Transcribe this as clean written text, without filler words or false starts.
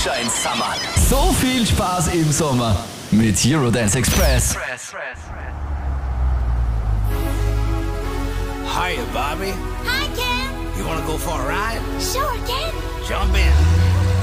Sunshine Summer. So viel Spaß im Sommer mit Eurodance Express. Hiya, Bobby. Hi, Ken. You wanna go for a ride? Sure, Ken. Jump in.